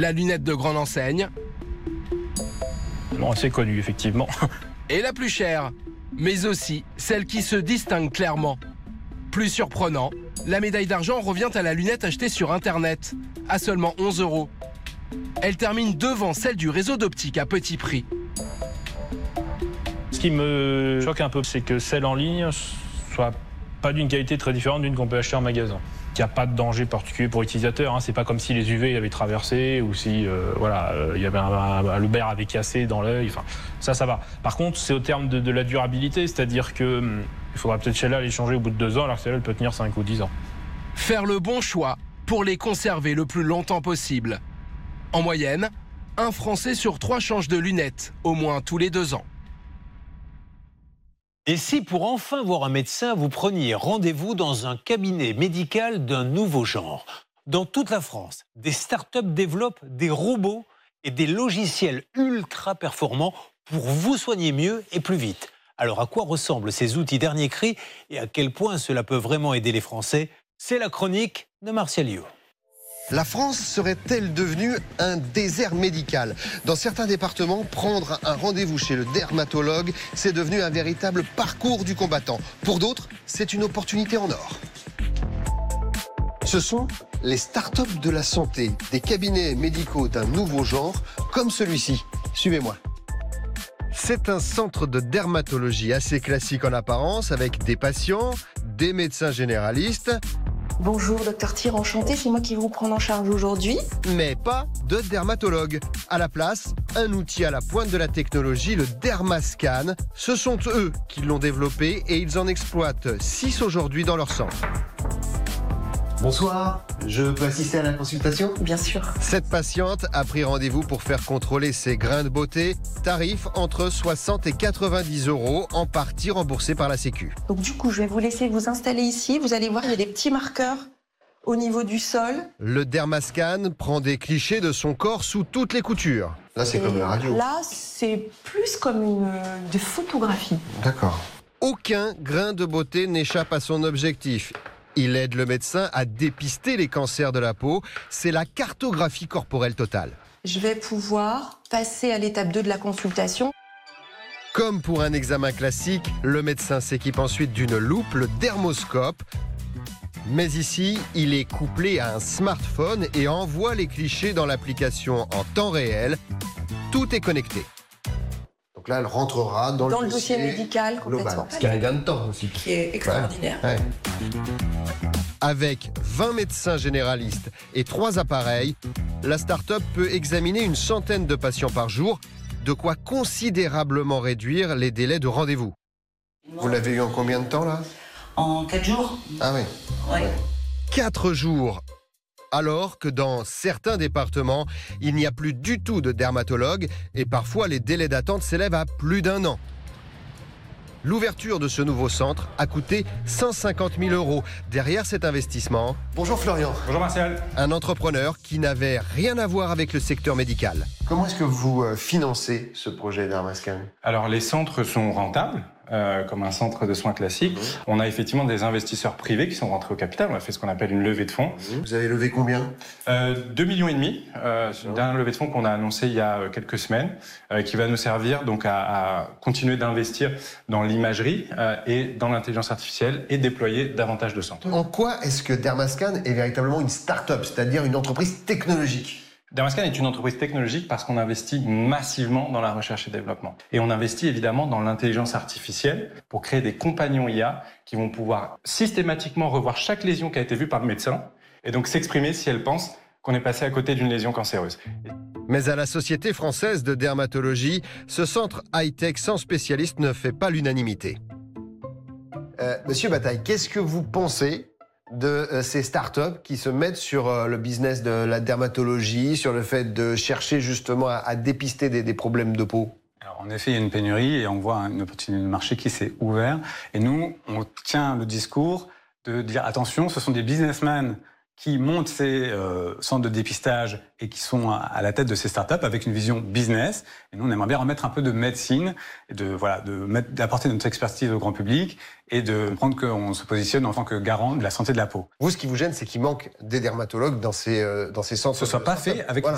La lunette de grande enseigne. Bon, assez connu, effectivement. Et la plus chère, mais aussi celle qui se distingue clairement. Plus surprenant, la médaille d'argent revient à la lunette achetée sur Internet, à seulement 11 €. Elle termine devant celle du réseau d'optique à petit prix. Ce qui me choque un peu, c'est que celle en ligne soit pas d'une qualité très différente d'une qu'on peut acheter en magasin. Il n'y a pas de danger particulier pour l'utilisateur. C'est pas comme si les UV avaient traversé ou si il y avait le verre avait cassé dans l'œil. Enfin, ça va. Par contre, c'est au terme de la durabilité, c'est-à-dire que il faudra peut-être celle-là les changer au bout de 2 ans, alors que celle-là elle peut tenir 5 ou 10 ans. Faire le bon choix pour les conserver le plus longtemps possible. En moyenne, un Français sur 3 change de lunettes, au moins tous les 2 ans. Et si pour enfin voir un médecin, vous preniez rendez-vous dans un cabinet médical d'un nouveau genre? Dans toute la France, des startups développent des robots et des logiciels ultra performants pour vous soigner mieux et plus vite. Alors à quoi ressemblent ces outils dernier cri et à quel point cela peut vraiment aider les Français? C'est la chronique de Martial Liu. La France serait-elle devenue un désert médical? Dans certains départements, prendre un rendez-vous chez le dermatologue, c'est devenu un véritable parcours du combattant. Pour d'autres, c'est une opportunité en or. Ce sont les startups de la santé, des cabinets médicaux d'un nouveau genre, comme celui-ci. Suivez-moi. C'est un centre de dermatologie assez classique en apparence, avec des patients, des médecins généralistes. Bonjour, docteur Thir, enchanté, c'est moi qui vais vous prendre en charge aujourd'hui. Mais pas de dermatologue. À la place, un outil à la pointe de la technologie, le Dermascan. Ce sont eux qui l'ont développé et ils en exploitent 6 aujourd'hui dans leur centre. Bonsoir, je peux assister à la consultation? Bien sûr. Cette patiente a pris rendez-vous pour faire contrôler ses grains de beauté. Tarif entre 60 et 90 €, en partie remboursé par la Sécu. Donc du coup, je vais vous laisser vous installer ici. Vous allez voir, il y a des petits marqueurs au niveau du sol. Le Dermascan prend des clichés de son corps sous toutes les coutures. Là, c'est comme la radio. Là, c'est plus comme des photographies. D'accord. Aucun grain de beauté n'échappe à son objectif. Il aide le médecin à dépister les cancers de la peau. C'est la cartographie corporelle totale. Je vais pouvoir passer à l'étape 2 de la consultation. Comme pour un examen classique, le médecin s'équipe ensuite d'une loupe, le dermoscope. Mais ici, il est couplé à un smartphone et envoie les clichés dans l'application en temps réel. Tout est connecté. Donc là, elle rentrera dans le dossier médical complètement. Ce qui a un gain de temps aussi. Qui est extraordinaire. Ouais. Avec 20 médecins généralistes et 3 appareils, la start-up peut examiner une centaine de patients par jour, de quoi considérablement réduire les délais de rendez-vous. Vous l'avez eu en combien de temps là? En 4 jours. Ah oui. Ouais. 4 jours. Alors que dans certains départements, il n'y a plus du tout de dermatologue et parfois les délais d'attente s'élèvent à plus d'1 an. L'ouverture de ce nouveau centre a coûté 150 000 €. Derrière cet investissement... Bonjour Florian. Bonjour Martial. Un entrepreneur qui n'avait rien à voir avec le secteur médical. Comment est-ce que vous financez ce projet Dermascan? Alors les centres sont rentables. Comme un centre de soins classique. On a effectivement des investisseurs privés qui sont rentrés au capital. On a fait ce qu'on appelle une levée de fonds. Vous avez levé combien? 2,5 millions. C'est une dernière levée de fonds qu'on a annoncée il y a quelques semaines, qui va nous servir donc à continuer d'investir dans l'imagerie et dans l'intelligence artificielle et déployer davantage de centres. En quoi est-ce que Dermascan est véritablement une start-up, c'est-à-dire une entreprise technologique? Dermascan est une entreprise technologique parce qu'on investit massivement dans la recherche et développement. Et on investit évidemment dans l'intelligence artificielle pour créer des compagnons IA qui vont pouvoir systématiquement revoir chaque lésion qui a été vue par le médecin et donc s'exprimer si elle pense qu'on est passé à côté d'une lésion cancéreuse. Mais à la Société française de dermatologie, ce centre high-tech sans spécialiste ne fait pas l'unanimité. Monsieur Bataille, qu'est-ce que vous pensez de ces startups qui se mettent sur le business de la dermatologie, sur le fait de chercher justement à dépister des problèmes de peau? Alors, en effet, il y a une pénurie et on voit une opportunité de marché qui s'est ouverte. Et nous, on tient le discours de dire attention, ce sont des businessmen qui montent ces centres de dépistage et qui sont à la tête de ces startups avec une vision business. Et nous, on aimerait bien remettre un peu de médecine et d'apporter notre expertise au grand public et de prendre qu'on se positionne en tant que garant de la santé de la peau. Vous, ce qui vous gêne, c'est qu'il manque des dermatologues dans ces centres. Ce soit pas fait avec